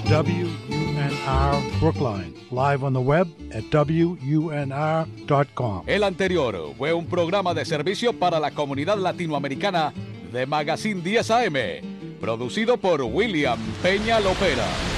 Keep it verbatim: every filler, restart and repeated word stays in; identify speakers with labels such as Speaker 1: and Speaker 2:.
Speaker 1: W U N R Brookline, live on the web at W U N R dot com.
Speaker 2: El anterior fue un programa de servicio para la comunidad latinoamericana de Magazine diez A M, producido por William Peña Lopera.